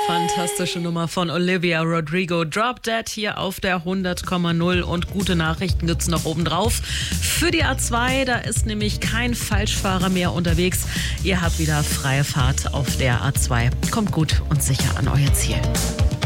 Fantastische Nummer von Olivia Rodrigo. Drop Dead hier auf der 100,0 und gute Nachrichten gibt's noch obendrauf. Für die A2, da ist nämlich kein Falschfahrer mehr unterwegs. Ihr habt wieder freie Fahrt auf der A2. Kommt gut und sicher an euer Ziel.